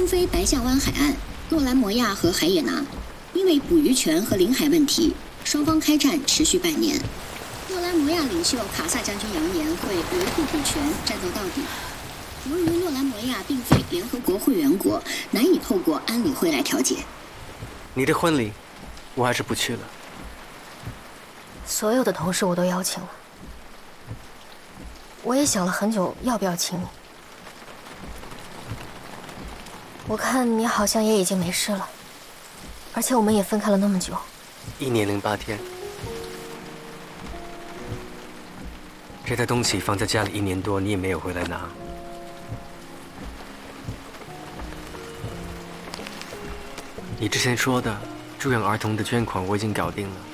东非白象湾海岸、诺兰摩亚和海也拿，因为捕鱼权和领海问题，双方开战持续半年。诺兰摩亚领袖卡萨将军扬言会维护主权，战斗到底。由于诺兰摩亚并非联合国会员国，难以透过安理会来调解。 你的婚礼，我还是不去了。 所有的同事我都邀请了，我也想了很久要不要请你。我看你好像也已经没事了，而且我们也分开了那么久 ，1年零8天。这袋东西放在家里1年多，你也没有回来拿。你之前说的助养儿童的捐款我已经搞定了。